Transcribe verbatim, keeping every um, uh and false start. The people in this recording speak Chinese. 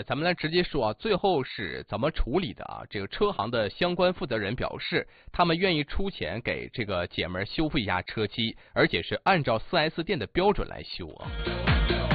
咱们来直接说啊，最后是怎么处理的啊？这个车行的相关负责人表示，他们愿意出钱给这个姐们儿修复一下车漆，而且是按照 四 S 店的标准来修啊。